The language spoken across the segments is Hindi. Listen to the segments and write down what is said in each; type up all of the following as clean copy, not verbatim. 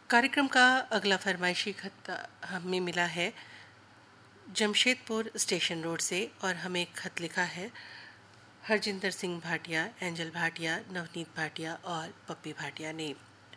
कार्यक्रम का अगला फरमाइशी खत हमें मिला है जमशेदपुर स्टेशन रोड से और हमें खत लिखा है हरजिंदर सिंह भाटिया, एंजल भाटिया, नवनीत भाटिया और पप्पी भाटिया ने।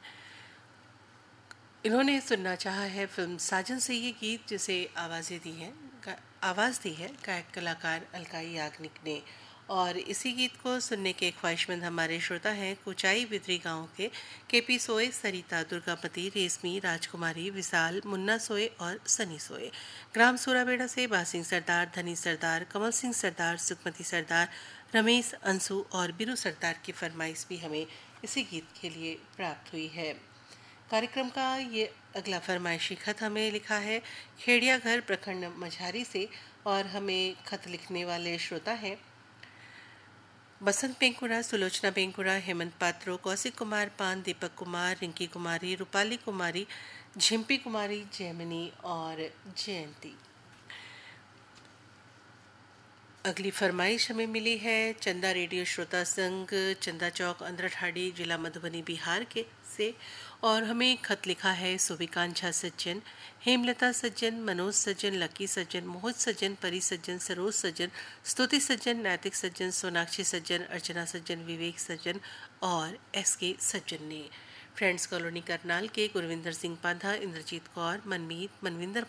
इन्होंने सुनना चाहा है फिल्म साजन से ये गीत जिसे आवाज़ दी है गायक कलाकार अलकाई याग्निक ने। और इसी गीत को सुनने के ख्वाहिशमंद हमारे श्रोता हैं कुचाई बिदरी गांव के केपी सोए, सरिता, दुर्गापति, रेशमी, राजकुमारी, विशाल, मुन्ना सोए और सनी सोए। ग्राम सूराबेड़ा से बासिंग सरदार, धनी सरदार, कमल सिंह सरदार, सुखमती सरदार, रमेश, अंशु और बिरू सरदार की फरमाइश भी हमें इसी गीत के लिए प्राप्त हुई है। कार्यक्रम का ये अगला फरमाइशी खत हमें लिखा है खेड़िया घर प्रखंड मझारी से और हमें खत लिखने वाले श्रोता हैं बसंत पेंकुरा, सुलोचना पेंकुरा, हेमंत पात्रो, कौशिक कुमार पान, दीपक कुमार, रिंकी कुमारी, रूपाली कुमारी, झिम्पी कुमारी, जैमिनी और जयंती। अगली फरमाइश हमें मिली है चंदा रेडियो श्रोता संघ, चंदा चौक, अंद्रठाड़ी, जिला मधुबनी, बिहार के से और हमें खत लिखा है सुविकांक्षा सज्जन, हेमलता सज्जन, मनोज सज्जन, लकी सज्जन, मोहित सज्जन, परी सज्जन, सरोज सज्जन, स्तुति सज्जन, नैतिक सज्जन, सोनाक्षी सज्जन, अर्चना सज्जन, विवेक सज्जन और SK सज्जन ने। फ्रेंड्स कॉलोनी करनाल के गुरविंदर सिंह पांधा, इंद्रजीत कौर, मनमीत, मनविंदर